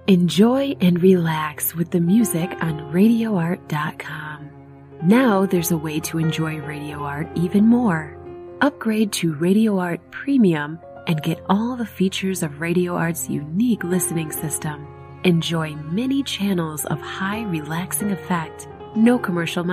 Enjoy and relax with the music on RadioArt.com. Now there's a way to enjoy Radio Art even more. Upgrade to Radio Art Premium and get all the features of Radio Art's unique listening system. Enjoy many channels of high relaxing effect, no commercial